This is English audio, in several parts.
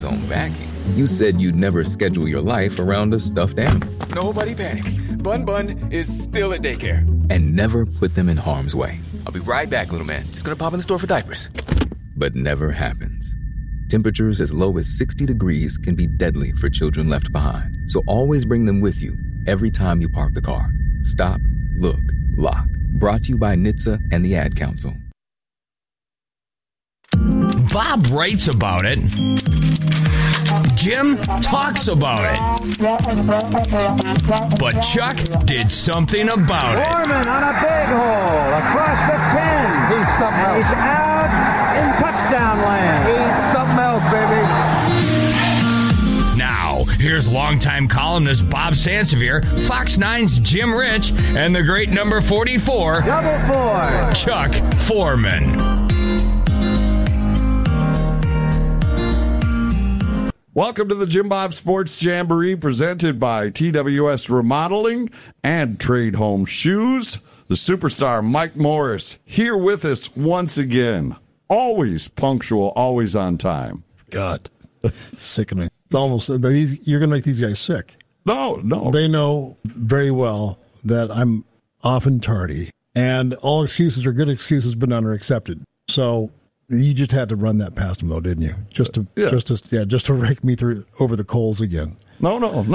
own backing. You said you'd never schedule your life around a stuffed animal. Nobody panic. Bun Bun is still at daycare. And never put them in harm's way. I'll be right back, little man. Just gonna pop in the store for diapers. But never happens. Temperatures as low as 60 degrees can be deadly for children left behind. So always bring them with you every time you park the car. Stop, look, lock. Brought to you by NHTSA and the Ad Council. Bob writes about it. Jim talks about it. But Chuck did something about it. Foreman on a big hole across the 10. He's something else. He's out in touchdown land. He's something else, baby. Now, here's longtime columnist Bob Sansevier, Fox 9's Jim Rich, and the great number 44, Double 4, Chuck Foreman. Welcome to the Jim Bob Sports Jamboree presented by TWS Remodeling and Trade Home Shoes. The superstar Mike Morris here with us once again. Always punctual, always on time. God, sickening. It's almost, you're going to make these guys sick. No. They know very well that I'm often tardy, and all excuses are good excuses, but none are accepted. So you just had to run that past them, though, didn't you? Just to rake me through over the coals again. No.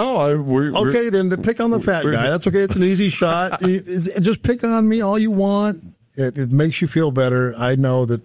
Okay, then pick on the fat guy. That's okay. It's an easy shot. Just pick on me all you want. It makes you feel better. I know that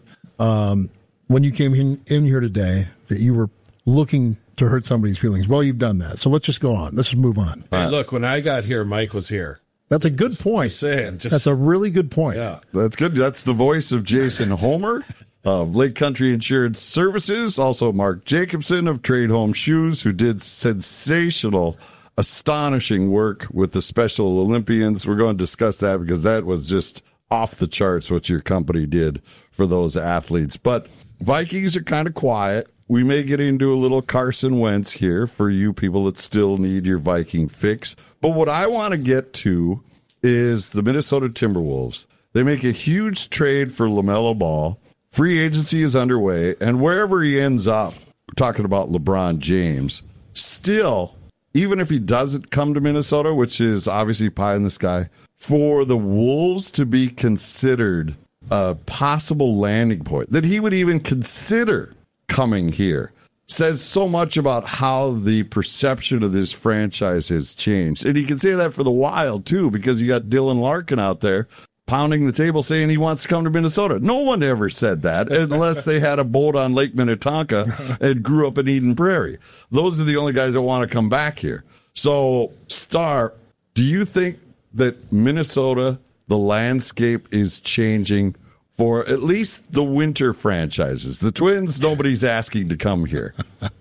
when you came in here today, that you were looking to hurt somebody's feelings. Well, you've done that. So let's just go on. Let's just move on. Hey, look, when I got here, Mike was here. That's a good point. That's a really good point. Yeah. That's good. That's the voice of Jason Homer of Lake Country Insurance Services. Also, Mark Jacobson of Trade Home Shoes, who did sensational, astonishing work with the Special Olympians. We're going to discuss that because that was just off the charts what your company did for those athletes. But Vikings are kind of quiet. We may get into a little Carson Wentz here for you people that still need your Viking fix. But what I want to get to is the Minnesota Timberwolves. They make a huge trade for LaMelo Ball. Free agency is underway, and wherever he ends up, we're talking about LeBron James, still, even if he doesn't come to Minnesota, which is obviously pie in the sky, for the Wolves to be considered a possible landing point, that he would even consider coming here, says so much about how the perception of this franchise has changed. And you can say that for the Wild, too, because you got Dylan Larkin out there pounding the table saying he wants to come to Minnesota. No one ever said that unless they had a boat on Lake Minnetonka and grew up in Eden Prairie. Those are the only guys that want to come back here. So, Star, do you think that Minnesota, the landscape is changing for at least the winter franchises? The Twins, nobody's asking to come here.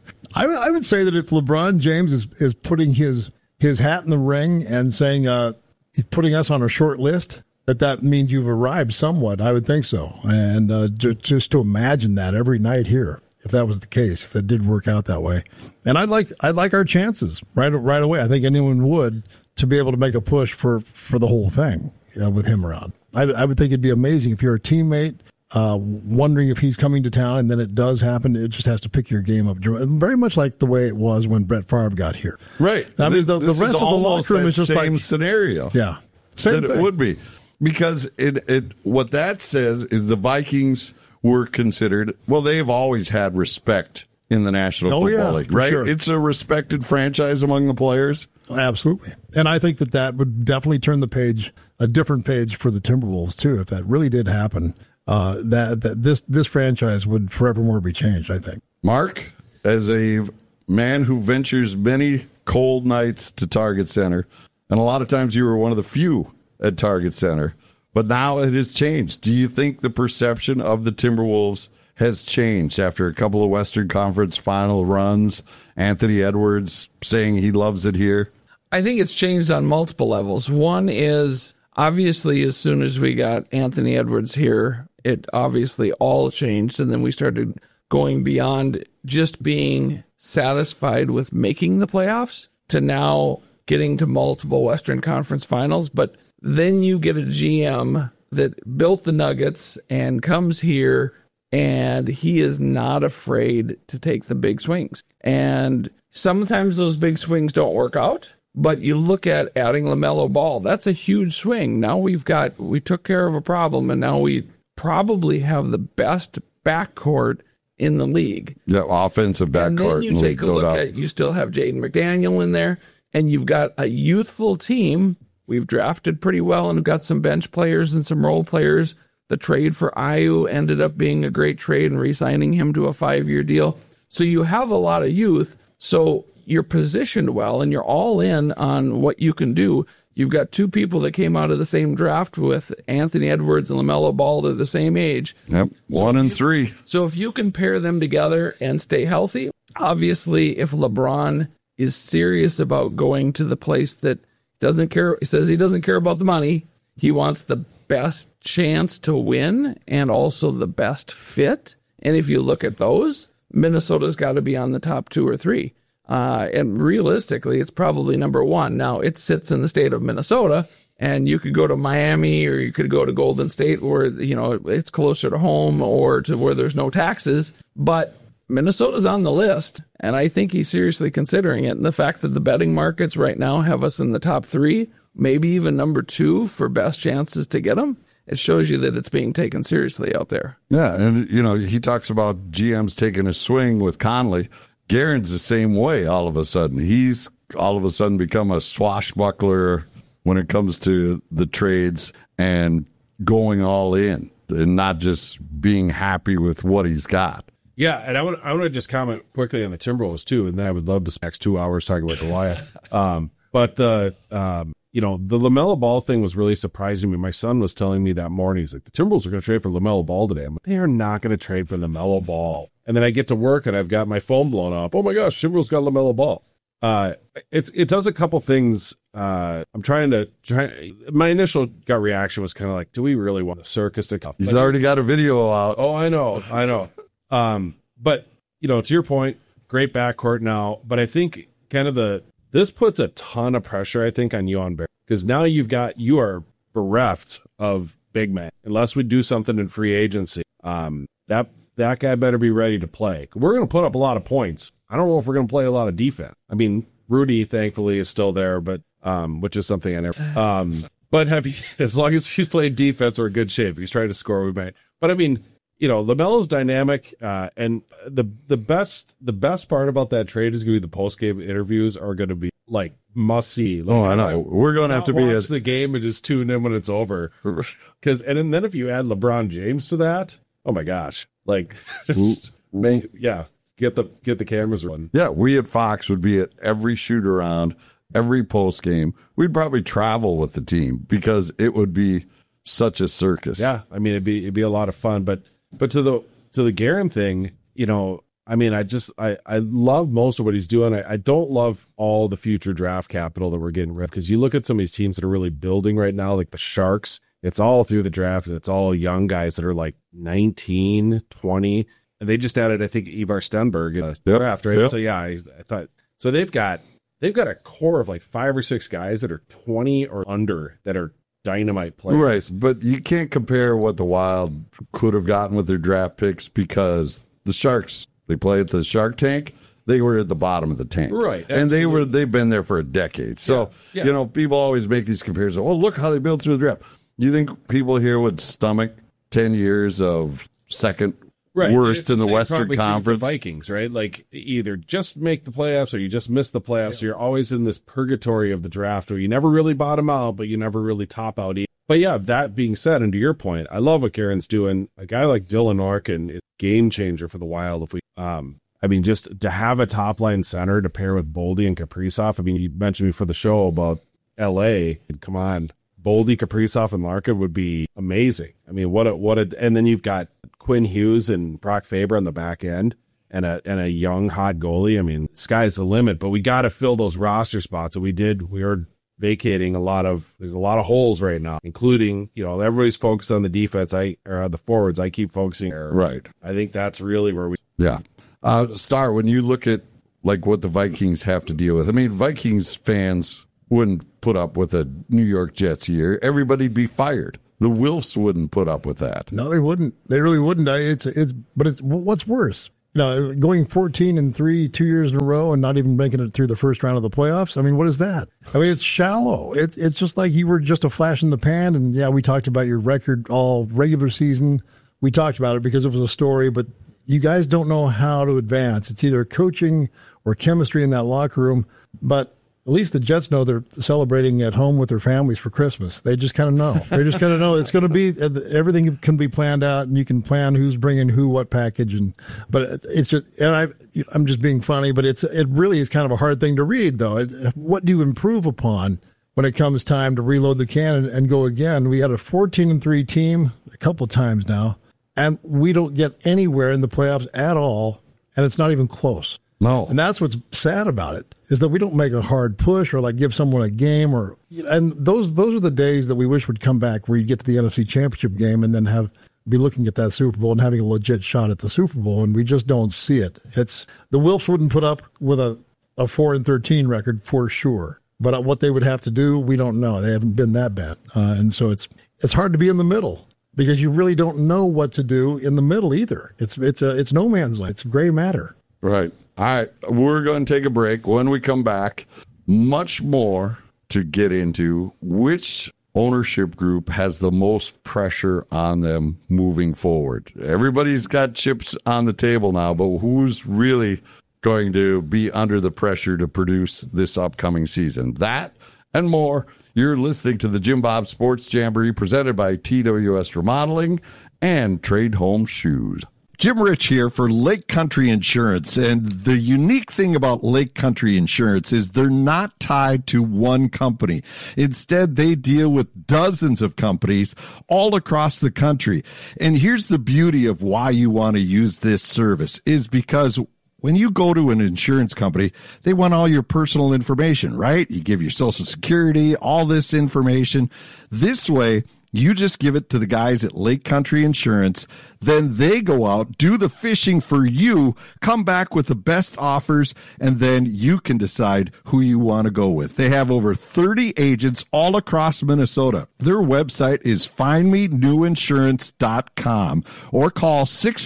I would say that if LeBron James is putting his hat in the ring and saying he's putting us on a short list, that means you've arrived somewhat. I would think so. And just to imagine that every night here, if that was the case, if that did work out that way. And I'd like our chances right away. I think anyone would, to be able to make a push for the whole thing with him around. I would think it'd be amazing if you're a teammate wondering if he's coming to town, and then it does happen. It just has to pick your game up. Very much like the way it was when Brett Favre got here. Right. I mean, the rest of the locker room is just same like scenario. Yeah. Same thing. It would be. Because what that says is the Vikings were considered, well, they've always had respect in the National Football League, right? Sure. It's a respected franchise among the players. Absolutely. And I think that would definitely turn the page, a different page for the Timberwolves, too. If that really did happen, this franchise would forevermore be changed, I think. Mark, as a man who ventures many cold nights to Target Center, and a lot of times you were one of the few at Target Center, but now it has changed. Do you think the perception of the Timberwolves has changed after a couple of Western Conference final runs? Anthony Edwards saying he loves it here. I think it's changed on multiple levels. One is, obviously, as soon as we got Anthony Edwards here, it obviously all changed, and then we started going beyond just being satisfied with making the playoffs to now getting to multiple Western Conference finals. But then you get a GM that built the Nuggets and comes here and he is not afraid to take the big swings. And sometimes those big swings don't work out, but you look at adding LaMelo Ball, that's a huge swing. Now we took care of a problem, and now we probably have the best backcourt in the league. Yeah, offensive backcourt. And then you take a look at, you still have Jaden McDaniel in there, and you've got a youthful team. We've drafted pretty well, and we've got some bench players and some role players. The trade for Ayu ended up being a great trade and re-signing him to a 5-year deal. So you have a lot of youth, so you're positioned well, and you're all in on what you can do. You've got 2 people that came out of the same draft with Anthony Edwards and LaMelo Ball. They're the same age. Yep, 1 and 3. So if you can pair them together and stay healthy, obviously if LeBron is serious about going to the place that doesn't care, he says he doesn't care about the money. He wants the best chance to win and also the best fit. And if you look at those, Minnesota's got to be on the top 2 or 3. And realistically, it's probably number 1. Now, it sits in the state of Minnesota, and you could go to Miami or you could go to Golden State where, it's closer to home or to where there's no taxes. But Minnesota's on the list, and I think he's seriously considering it. And the fact that the betting markets right now have us in the top 3, maybe even number 2 for best chances to get him, it shows you that it's being taken seriously out there. Yeah, and, he talks about GMs taking a swing with Conley. Guerin's the same way all of a sudden. He's all of a sudden become a swashbuckler when it comes to the trades and going all in and not just being happy with what he's got. Yeah, and I want to just comment quickly on the Timberwolves too, and then I would love to spend the next 2 hours talking about the Wyatt. But the LaMelo Ball thing was really surprising me. My son was telling me that morning, he's like, the Timberwolves are going to trade for LaMelo Ball today. I'm like, they are not going to trade for LaMelo Ball. And then I get to work and I've got my phone blown up. Oh my gosh, Timberwolves got LaMelo Ball. It does a couple things. My initial gut reaction was kind of like, do we really want a circus to come? He's already got a video out. Oh, I know. But to your point, great backcourt now. But I think this puts a ton of pressure, I think, on Yohan Barrett, because now you are bereft of big man unless we do something in free agency. That guy better be ready to play. We're going to put up a lot of points. I don't know if we're going to play a lot of defense. I mean, Rudy, thankfully, is still there, but which is something I never. But as long as he's playing defense, we're in good shape. If he's trying to score, we might. But I mean, LaMelo's dynamic, and the best part about that trade is going to be the post game interviews are going to be like must see. Like, I know we're going to have to watch the game and just tune in when it's over. Because and then if you add LeBron James to that, oh my gosh, like get the cameras running. Yeah, we at Fox would be at every shoot around, every post game. We'd probably travel with the team because it would be such a circus. Yeah, I mean it'd be a lot of fun, but to the Guerin thing, I mean, I love most of what he's doing. I don't love all the future draft capital that we're getting rid of, because you look at some of these teams that are really building right now, like the Sharks. It's all through the draft, and it's all young guys that are like 19, 20. And they just added, I think, Ivar Stenberg in the draft, right? Yep. So yeah, I thought so. They've got a core of like 5 or 6 guys that are 20 or under that are dynamite players. Right, but you can't compare what the Wild could have gotten with their draft picks, because the Sharks, they play at the Shark Tank. They were at the bottom of the tank, right? Absolutely. And they've been there for a decade. So people always make these comparisons. Oh, look how they built through the draft. You think people here would stomach 10 years of second worst in the Western Conference? The Vikings, right? Like either just make the playoffs or you just miss the playoffs. So you're always in this purgatory of the draft where you never really bottom out, but you never really top out either. But yeah, that being said, and to your point, I love what Guerin's doing. A guy like Dylan Larkin is a game changer for the Wild. If we, I mean, just to have a top line center to pair with Boldy and Kaprizov. I mean, you mentioned before the show about L.A. Come on, Boldy, Kaprizov, and Larkin would be amazing. I mean, and then you've got Quinn Hughes and Brock Faber on the back end, and a young hot goalie. I mean, sky's the limit. But we got to fill those roster spots, and we are vacating there's a lot of holes right now, including, everybody's focused on the defense. Or the forwards. I keep focusing. Right. I think that's really where we. Yeah. Star, when you look at like what the Vikings have to deal with, I mean, Vikings fans wouldn't put up with a New York Jets year. Everybody'd be fired. The Wilfs wouldn't put up with that. No, they wouldn't. They really wouldn't. But what's worse? Going 14-3 2 years in a row and not even making it through the first round of the playoffs. I mean, what is that? I mean, it's shallow. It's just like you were just a flash in the pan. And yeah, we talked about your record all regular season. We talked about it because it was a story, but you guys don't know how to advance. It's either coaching or chemistry in that locker room. But at least the Jets know they're celebrating at home with their families for Christmas. They just kind of know. They just kind of know it's going to be, everything can be planned out, and you can plan who's bringing who, what package. But it's just, and I'm just being funny, but it really is kind of a hard thing to read, though. What do you improve upon when it comes time to reload the can and go again? We had a 14-3 team a couple of times now, and we don't get anywhere in the playoffs at all, and it's not even close. No. And that's what's sad about it, is that we don't make a hard push or like give someone a game and those are the days that we wish would come back, where you get to the NFC Championship game and then be looking at that Super Bowl and having a legit shot at the Super Bowl, and we just don't see it. The Wilfs wouldn't put up with a 4-13 record for sure. But what they would have to do, we don't know. They haven't been that bad. And so it's hard to be in the middle, because you really don't know what to do in the middle either. It's no man's land. It's gray matter. Right. All right, we're going to take a break. When we come back, much more to get into. Which ownership group has the most pressure on them moving forward? Everybody's got chips on the table now, but who's really going to be under the pressure to produce this upcoming season? That and more. You're listening to the Jim Bob Sports Jamboree, presented by TWS Remodeling and Trade Home Shoes. Jim Rich here for Lake Country Insurance, and the unique thing about Lake Country Insurance is they're not tied to one company. Instead, they deal with dozens of companies all across the country. And here's the beauty of why you want to use this service, is because when you go to an insurance company, they want all your personal information, right? You give your Social Security, all this information. This way, you just give it to the guys at Lake Country Insurance. Then they go out, do the fishing for you, come back with the best offers, and then you can decide who you want to go with. They have over 30 agents all across Minnesota. Their website is findmenewinsurance.com, or call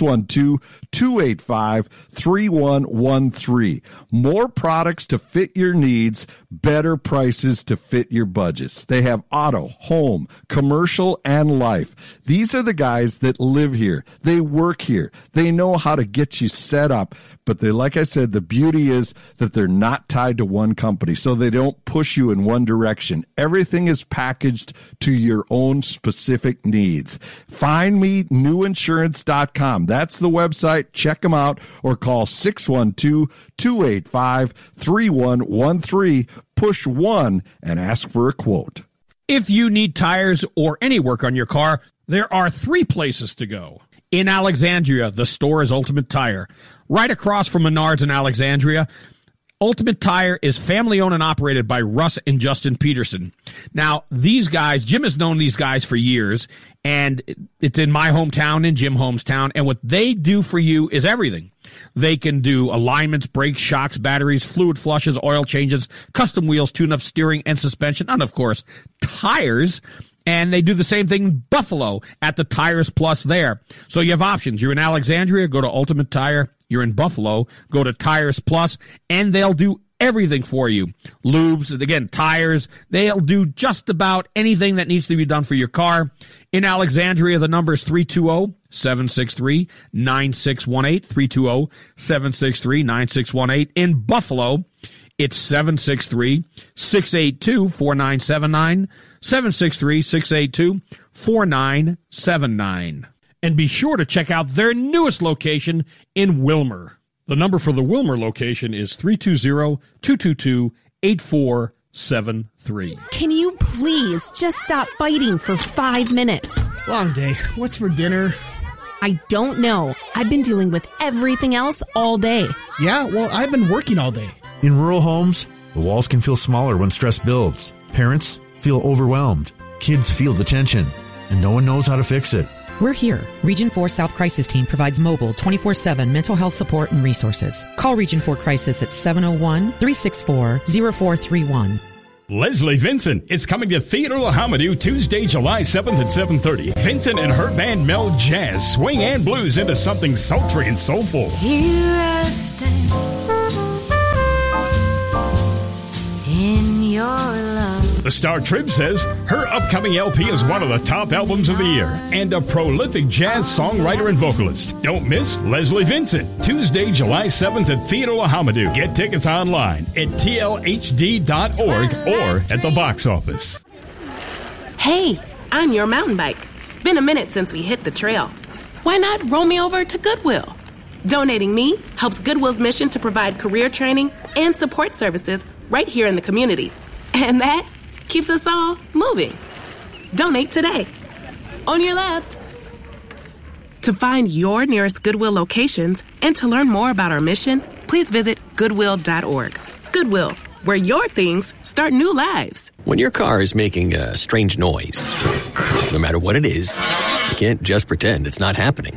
612-285-3113. More products to fit your needs, better prices to fit your budgets. They have auto, home, commercial, and life. These are the guys that live here. They work here. They know how to get you set up. But like I said, the beauty is that they're not tied to one company, so they don't push you in one direction. Everything is packaged to your own specific needs. FindMeNewInsurance.com. That's the website. Check them out, or call 612-285-3113. Push 1 and ask for a quote. If you need tires or any work on your car, there are 3 places to go. In Alexandria, the store is Ultimate Tire. Right across from Menards in Alexandria, Ultimate Tire is family-owned and operated by Russ and Justin Peterson. Now, these guys, Jim has known these guys for years, and it's in my hometown, in Jim Holmes' town, and what they do for you is everything. They can do alignments, brakes, shocks, batteries, fluid flushes, oil changes, custom wheels, tune-up, steering, and suspension, and, of course, tires. And they do the same thing in Buffalo at the Tires Plus there. So you have options. You're in Alexandria, go to Ultimate Tire. You're in Buffalo, go to Tires Plus, and they'll do everything for you. Lubes, again, tires. They'll do just about anything that needs to be done for your car. In Alexandria, the number is 320-763-9618, 320-763-9618. In Buffalo, it's 763-682-4979, 763-682-4979. And be sure to check out their newest location in Wilmer. The number for the Wilmer location is 320-222-8473. Can you please just stop fighting for 5 minutes? Long day. What's for dinner? I don't know. I've been dealing with everything else all day. Yeah, well, I've been working all day. In rural homes, the walls can feel smaller when stress builds. Parents feel overwhelmed. Kids feel the tension, and no one knows how to fix it. We're here. Region 4 South Crisis Team provides mobile 24/7 mental health support and resources. Call Region 4 Crisis at 701-364-0431. Leslie Vincent is coming to Theater Lahamadou Tuesday, July 7th at 7:30. Vincent and her band meld jazz, swing, and blues into something sultry and soulful. Here I stand in your love. The Star Trib says her upcoming LP is one of the top albums of the year and a prolific jazz songwriter and vocalist. Don't miss Leslie Vincent, Tuesday, July 7th at Theater Lahamadou. Get tickets online at tlhd.org or at the box office. Hey, I'm your mountain bike. Been a minute since we hit the trail. Why not roll me over to Goodwill? Donating me helps Goodwill's mission to provide career training and support services right here in the community. And that keeps us all moving. Donate today. On your left. To find your nearest Goodwill locations and to learn more about our mission, please visit goodwill.org. Goodwill, where your things start new lives. When your car is making a strange noise, no matter what it is, you can't just pretend it's not happening.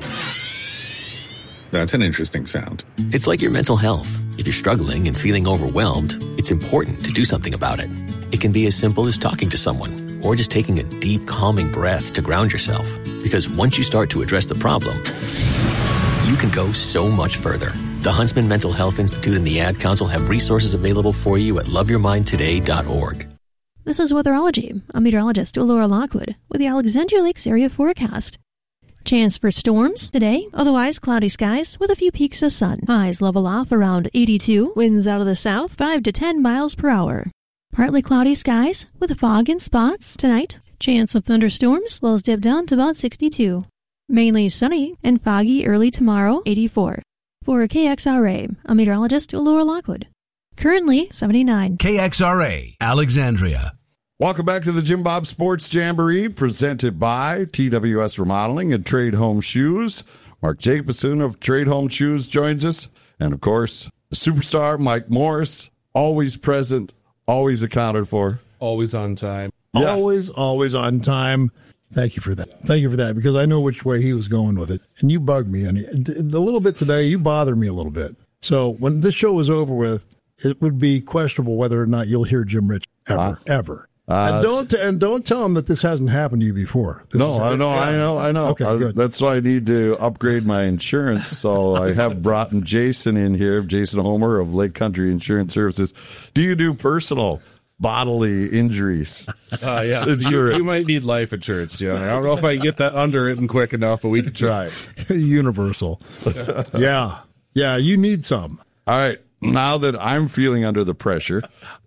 That's an interesting sound. It's like your mental health. If you're struggling and feeling overwhelmed, it's important to do something about it. It can be as simple as talking to someone or just taking a deep, calming breath to ground yourself. Because once you start to address the problem, you can go so much further. The Huntsman Mental Health Institute and the Ad Council have resources available for you at loveyourmindtoday.org. This is Weatherology. I'm meteorologist Laura Lockwood with the Alexandria Lakes area forecast. Chance for storms today, otherwise cloudy skies with a few peaks of sun. Highs level off around 82, winds out of the south 5 to 10 miles per hour. Partly cloudy skies with fog in spots tonight. Chance of thunderstorms, lows dip down to about 62. Mainly sunny and foggy early tomorrow, 84. For KXRA, I'm meteorologist Laura Lockwood. Currently 79. KXRA, Alexandria. Welcome back to the Jim Bob Sports Jamboree, presented by TWS Remodeling and Trade Home Shoes. Mark Jacobson of Trade Home Shoes joins us. And, of course, the superstar Mike Morris, always present, always accounted for. Always on time. Yes. Always on time. Thank you for that. Thank you for that, because I know which way he was going with it. And you bugged me. And a little bit today, you bothered me a little bit. So when this show is over with, it would be questionable whether or not you'll hear Jim Rich ever. And don't tell him that this hasn't happened to you before. I know. Okay, good. That's why I need to upgrade my insurance. So I have brought Jason in here, Jason Homer of Lake Country Insurance Services. Do you do personal bodily injuries? Yeah. You might need life insurance, Jim. I don't know if I can get that underwritten quick enough, but we can try. Universal. Yeah, you need some. All right. Now that I'm feeling under the pressure,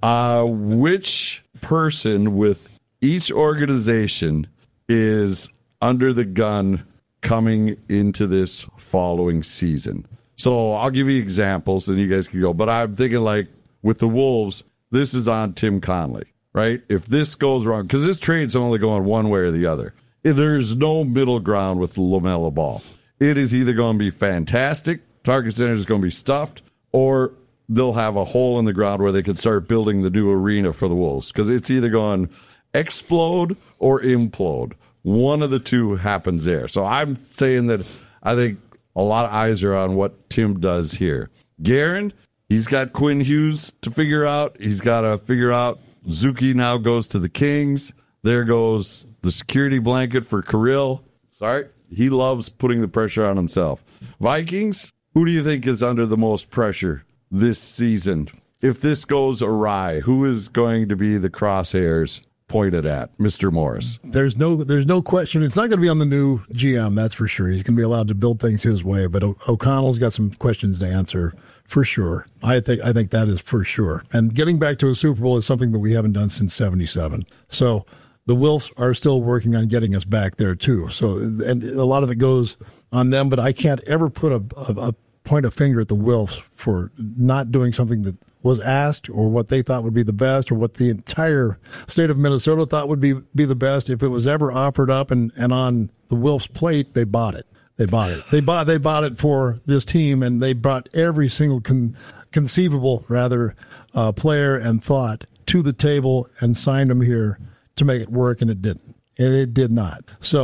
which person with each organization is under the gun coming into this following season? So I'll give you examples and you guys can go. But I'm thinking, like, with the Wolves, this is on Tim Conley, right? If this goes wrong, because this trade's only going one way or the other. There's no middle ground with LaMelo Ball. It is either going to be fantastic, Target Center is going to be stuffed, or they'll have a hole in the ground where they can start building the new arena for the Wolves, because it's either going to explode or implode. One of the two happens there. So I'm saying that I think a lot of eyes are on what Tim does here. Guerin, he's got Quinn Hughes to figure out. He's got to figure out Zuki now goes to the Kings. There goes the security blanket for Kirill. Sorry, he loves putting the pressure on himself. Vikings, who do you think is under the most pressure this season? If this goes awry, who is going to be the crosshairs pointed at? Mr. Morris. There's no question. It's not going to be on the new GM, that's for sure. He's going to be allowed to build things his way, but O'Connell's got some questions to answer for sure. I think that is for sure. And getting back to a Super Bowl is something that we haven't done since '77. So the Wilfs are still working on getting us back there too. So, and a lot of it goes on them, but I can't ever put a point a finger at the Wilfs for not doing something that was asked, or what they thought would be the best, or what the entire state of Minnesota thought would be the best. If it was ever offered up and on the Wilfs' plate, they bought it. They bought it for this team, and they brought every single conceivable player and thought to the table and signed them here to make it work, and it didn't. And it did not. So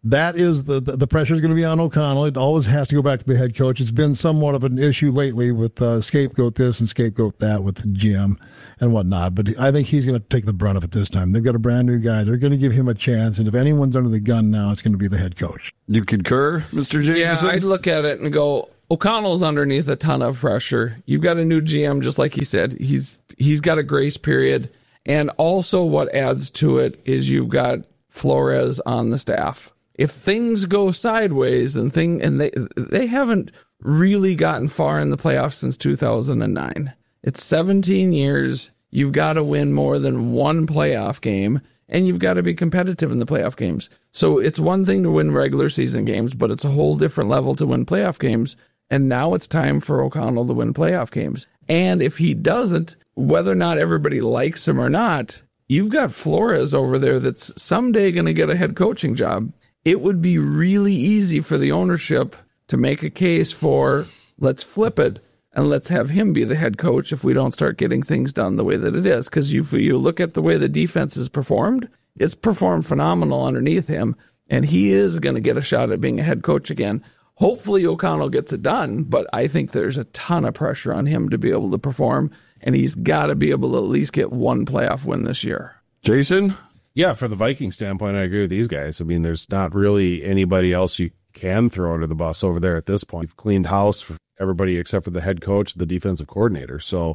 that is the pressure is going to be on O'Connell. It always has to go back to the head coach. It's been somewhat of an issue lately with scapegoat this and scapegoat that with the GM and whatnot. But I think he's going to take the brunt of it this time. They've got a brand new guy. They're going to give him a chance. And if anyone's under the gun now, it's going to be the head coach. You concur, Mr. Jameson? Yeah, I'd look at it and go, O'Connell's underneath a ton of pressure. You've got a new GM, just like he said. He's got a grace period. And also what adds to it is you've got Flores on the staff. If things go sideways and they haven't really gotten far in the playoffs since 2009. It's 17 years. You've got to win more than one playoff game, and you've got to be competitive in the playoff games. So it's one thing to win regular season games, but it's a whole different level to win playoff games. And now it's time for O'Connell to win playoff games. And if he doesn't, whether or not everybody likes him or not, you've got Flores over there that's someday going to get a head coaching job. It would be really easy for the ownership to make a case for, let's flip it and let's have him be the head coach if we don't start getting things done the way that it is. Because you look at the way the defense has performed, it's performed phenomenal underneath him, and he is going to get a shot at being a head coach again. Hopefully O'Connell gets it done, but I think there's a ton of pressure on him to be able to perform, and he's got to be able to at least get one playoff win this year. Jason? Yeah, for the Vikings standpoint, I agree with these guys. I mean, there's not really anybody else you can throw under the bus over there at this point. You've cleaned house for everybody except for the head coach, the defensive coordinator. So,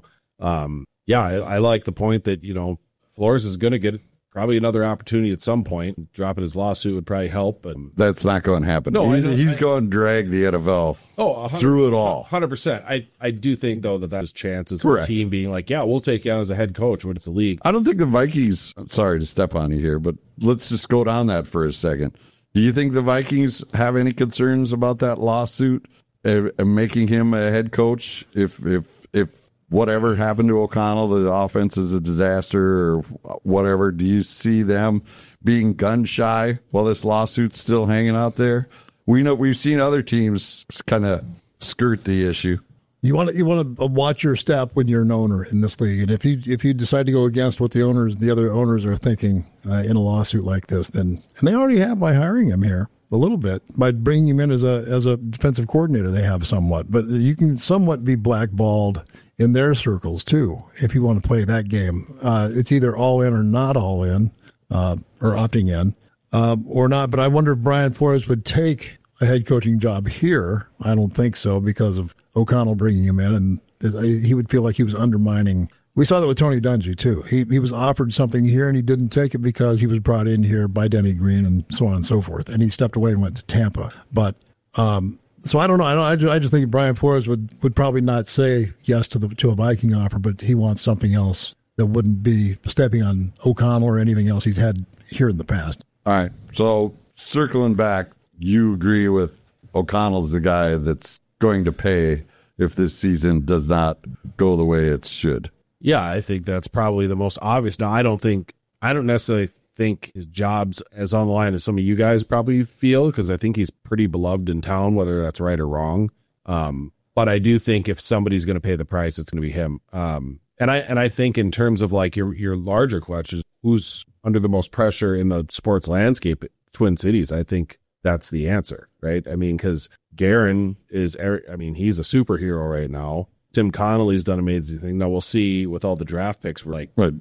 I like the point that, Flores is going to get probably another opportunity at some point. Dropping his lawsuit would probably help, but that's not going to happen. No, he's going to drag the NFL through it all. 100%. I do think, though, that his chances of the team being like, yeah, we'll take you on as a head coach when it's the league. I don't think the Vikings, sorry to step on you here, but let's just go down that for a second. Do you think the Vikings have any concerns about that lawsuit and making him a head coach if whatever happened to O'Connell, the offense is a disaster or whatever? Do you see them being gun shy while this lawsuit's still hanging out there? We've seen other teams kind of skirt the issue. You want to watch your step when you're an owner in this league, and if you decide to go against what the other owners are thinking in a lawsuit like this, then and they already have by hiring him here a little bit by bringing him in as a defensive coordinator. They have somewhat, but you can somewhat be blackballed in their circles too if you want to play that game. It's either all in or not all in, or opting in, or not. But I wonder if Brian Flores would take a head coaching job here. I don't think so because of O'Connell bringing him in, and he would feel like he was undermining. We saw that with Tony Dungy too. He was offered something here and he didn't take it because he was brought in here by Denny Green and so on and so forth. And he stepped away and went to Tampa. But so I don't know. I just think Brian Flores would probably not say yes to a Viking offer, but he wants something else that wouldn't be stepping on O'Connell or anything else he's had here in the past. All right. So circling back, you agree with O'Connell's the guy that's going to pay if this season does not go the way it should. Yeah, I think that's probably the most obvious. Now, I don't necessarily think his job's as on the line as some of you guys probably feel, because I think he's pretty beloved in town, whether that's right or wrong. But I do think if somebody's going to pay the price, it's going to be him. And I think in terms of like your larger questions, who's under the most pressure in the sports landscape, Twin Cities, I think that's the answer, right? I mean, because Guerin he's a superhero right now. Tim Connolly's done amazing thing. Now we'll see with all the draft picks. We're like, right,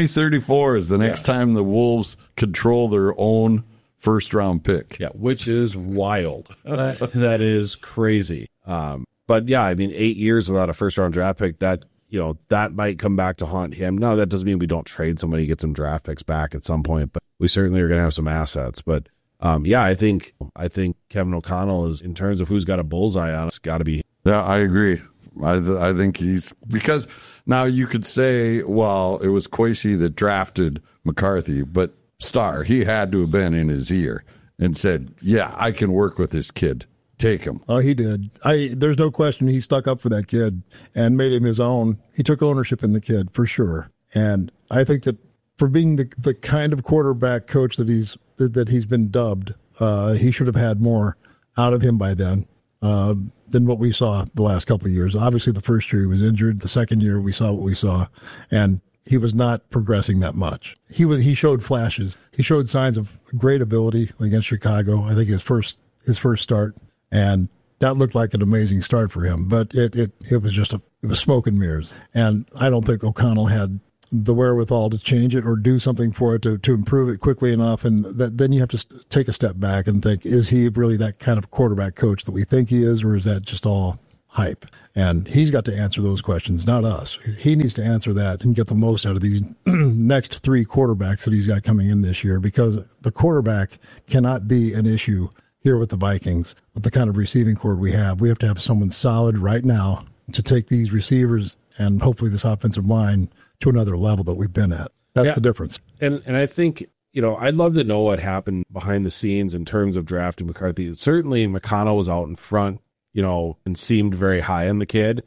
2034 is the next time the Wolves control their own first round pick. Yeah, which is wild. That is crazy. But yeah, I mean, 8 years without a first round draft pick, that might come back to haunt him. Now that doesn't mean we don't trade somebody, get some draft picks back at some point, but we certainly are going to have some assets. But I think Kevin O'Connell is, in terms of who's got a bullseye on, it's got to be. Yeah, I agree. I think he's, because now you could say, well, it was Kwesi that drafted McCarthy, but he had to have been in his ear and said, yeah, I can work with this kid. Take him. Oh, he did. There's no question he stuck up for that kid and made him his own. He took ownership in the kid for sure. And I think that for being the kind of quarterback coach that he's been dubbed, he should have had more out of him by then. Than what we saw the last couple of years. Obviously, the first year he was injured. The second year we saw what we saw. And he was not progressing that much. He showed flashes. He showed signs of great ability against Chicago. I think his first start, and that looked like an amazing start for him. But it was just it was smoke and mirrors. And I don't think O'Connell had the wherewithal to change it or do something for it to improve it quickly enough. And then you have to take a step back and think, is he really that kind of quarterback coach that we think he is, or is that just all hype? And he's got to answer those questions, not us. He needs to answer that and get the most out of these next 3 quarterbacks that he's got coming in this year, because the quarterback cannot be an issue here with the Vikings. With the kind of receiving core we have to have someone solid right now to take these receivers and hopefully this offensive line to another level that we've been at. That's the difference. And I think, I'd love to know what happened behind the scenes in terms of drafting McCarthy. Certainly McConnell was out in front, and seemed very high on the kid.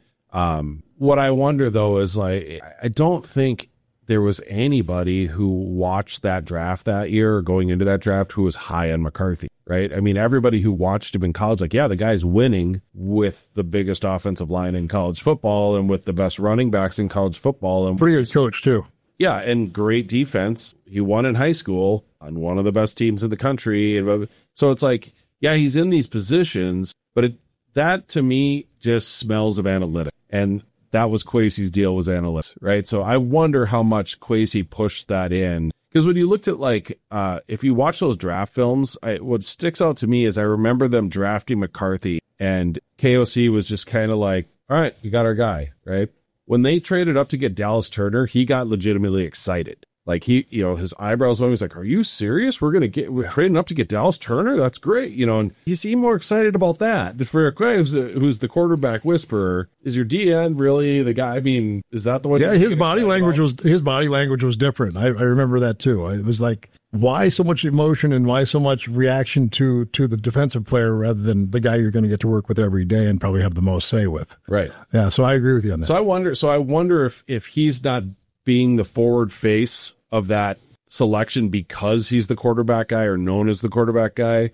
What I wonder, though, is I don't think there was anybody who watched that draft that year or going into that draft who was high on McCarthy, right? I mean, everybody who watched him in college, the guy's winning with the biggest offensive line in college football and with the best running backs in college football. And pretty good coach, too. Yeah, and great defense. He won in high school on one of the best teams in the country. So it's he's in these positions, but that to me just smells of analytics. And that was Kwesi's deal, was analytics, right? So I wonder how much Kwesi pushed that in. Because when you looked at, if you watch those draft films, what sticks out to me is I remember them drafting McCarthy, and KOC was just kind of all right, you got our guy, right? When they traded up to get Dallas Turner, he got legitimately excited. His eyebrows went, he was like, are you serious? We're trading up to get Dallas Turner? That's great. And he seemed more excited about that. For who's the quarterback whisperer, is your DN really the guy? I mean, is that the one? Yeah, his body language was different. I remember that too. It was like, why so much emotion and why so much reaction to the defensive player rather than the guy you're going to get to work with every day and probably have the most say with? Right. Yeah, so I agree with you on that. So I wonder if he's not being the forward face of that selection because he's the quarterback guy or known as the quarterback guy,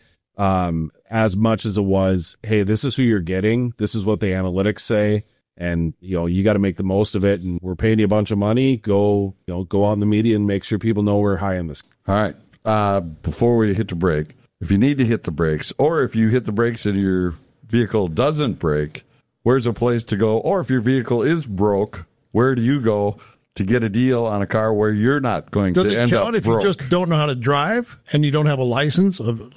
as much as it was, hey, this is who you're getting. This is what the analytics say. And, you got to make the most of it. And we're paying you a bunch of money. Go out in the media and make sure people know we're high on this. All right. Before we hit the break, if you need to hit the brakes, or if you hit the brakes and your vehicle doesn't brake, where's a place to go? Or if your vehicle is broke, where do you go to get a deal on a car where you're not going to end up broke? Does it count if you just don't know how to drive and you don't have a license of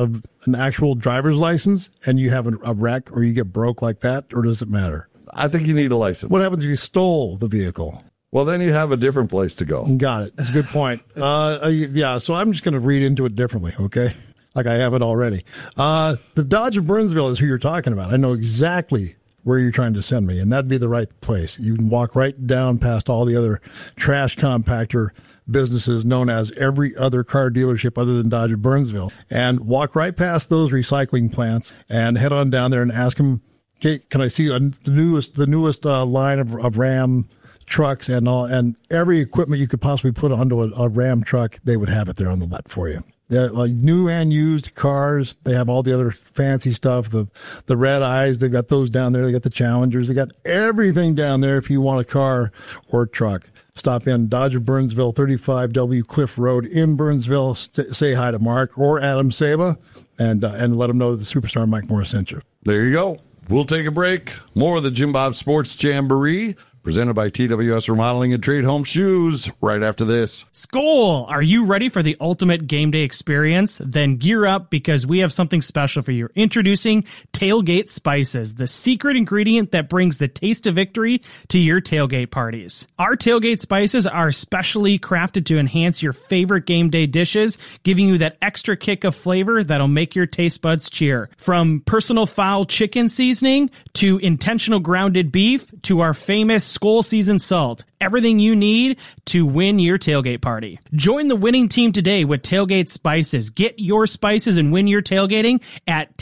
an actual driver's license and you have a wreck or you get broke like that, or does it matter? I think you need a license. What happens if you stole the vehicle? Well, then you have a different place to go. Got it. That's a good point. Yeah, so I'm just going to read into it differently, okay? Like I have it already. The Dodge of Burnsville is who you're talking about. I know exactly where you're trying to send me, and that'd be the right place. You can walk right down past all the other trash compactor businesses known as every other car dealership other than Dodge of Burnsville, and walk right past those recycling plants and head on down there and ask them, okay, can I see the newest line of Ram trucks and all, and every equipment you could possibly put onto a Ram truck, they would have it there on the lot for you. They're like new and used cars. They have all the other fancy stuff. The red eyes, they've got those down there. They got the Challengers. They got everything down there. If you want a car or a truck, stop in Dodge of Burnsville, 35W Cliff Road in Burnsville. Say hi to Mark or Adam Saba, and let them know that the superstar Mike Morris sent you. There you go. We'll take a break. More of the Jim Bob Sports Jamboree, presented by TWS Remodeling and Trade Home Shoes, right after this. Skol! Are you ready for the ultimate game day experience? Then gear up, because we have something special for you. Introducing Tailgate Spices, the secret ingredient that brings the taste of victory to your tailgate parties. Our Tailgate Spices are specially crafted to enhance your favorite game day dishes, giving you that extra kick of flavor that'll make your taste buds cheer. From personal foul chicken seasoning to intentional grounded beef to our famous Skol seasoned salt. Everything you need to win your tailgate party. Join the winning team today with Tailgate Spices. Get your spices and win your tailgating at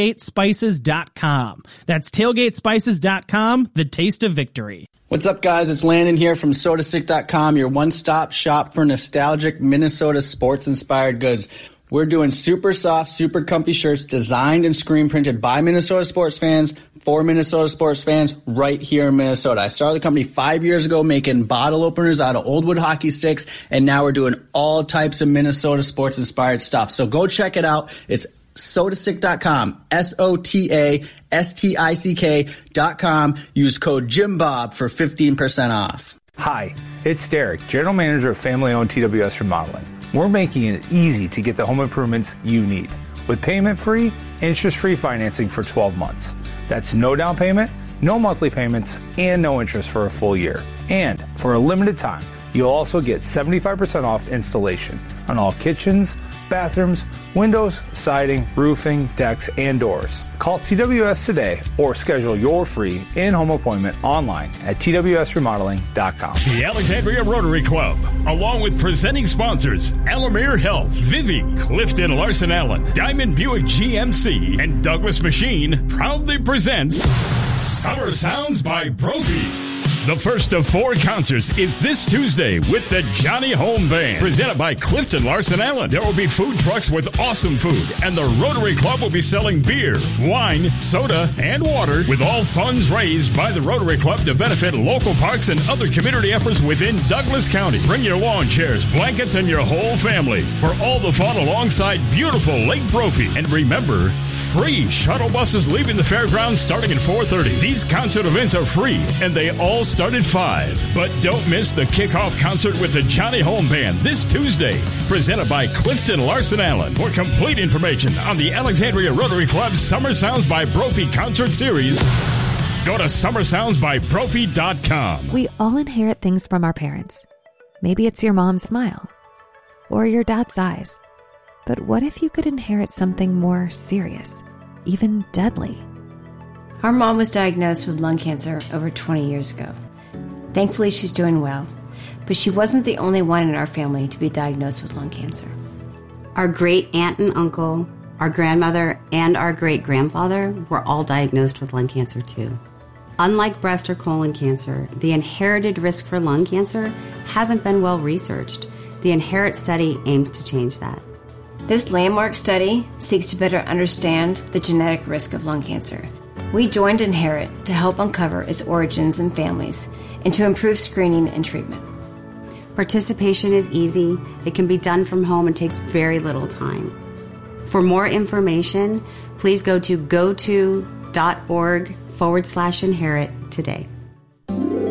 tailgatespices.com. That's tailgatespices.com, the taste of victory. What's up, guys? It's Landon here from SodaStick.com, your one-stop shop for nostalgic Minnesota sports-inspired goods. We're doing super soft, super comfy shirts designed and screen printed by Minnesota sports fans for Minnesota sports fans right here in Minnesota. I started the company 5 years ago making bottle openers out of old wood hockey sticks, and now we're doing all types of Minnesota sports inspired stuff. So go check it out. It's sotastick.com, SOTASTICK.com. Use code JimBob for 15% off. Hi, it's Derek, General Manager of family-owned TWS Remodeling. We're making it easy to get the home improvements you need with payment-free, interest-free financing for 12 months. That's no down payment, no monthly payments, and no interest for a full year. And for a limited time, you'll also get 75% off installation on all kitchens, bathrooms, windows, siding, roofing, decks, and doors. Call TWS today or schedule your free in-home appointment online at twsremodeling.com. The Alexandria Rotary Club, along with presenting sponsors Alamere Health, Vivi, Clifton Larson Allen, Diamond Buick GMC, and Douglas Machine, proudly presents Summer Sounds by Brophy. The first of 4 concerts is this Tuesday with the Johnny Home Band, presented by Clifton Larson Allen. There will be food trucks with awesome food, and the Rotary Club will be selling beer, wine, soda, and water, with all funds raised by the Rotary Club to benefit local parks and other community efforts within Douglas County. Bring your lawn chairs, blankets, and your whole family for all the fun alongside beautiful Lake Brophy. And remember, free shuttle buses leaving the fairgrounds starting at 4:30. These concert events are free, and they all start at 5. But don't miss the kickoff concert with the Johnny Home Band this Tuesday, presented by Clifton Larson Allen. For complete information on the Alexandria Rotary Club's Summer Sounds by Brophy concert series, go to summersoundsbybrophy.com. We all inherit things from our parents. Maybe it's your mom's smile or your dad's eyes. But what if you could inherit something more serious, even deadly? Our mom was diagnosed with lung cancer over 20 years ago. Thankfully, she's doing well, but she wasn't the only one in our family to be diagnosed with lung cancer. Our great aunt and uncle, our grandmother, and our great-grandfather were all diagnosed with lung cancer too. Unlike breast or colon cancer, the inherited risk for lung cancer hasn't been well researched. The INHERIT study aims to change that. This landmark study seeks to better understand the genetic risk of lung cancer. We joined INHERIT to help uncover its origins and families and to improve screening and treatment. Participation is easy, it can be done from home, and takes very little time. For more information, please go to goto.org/inherit today.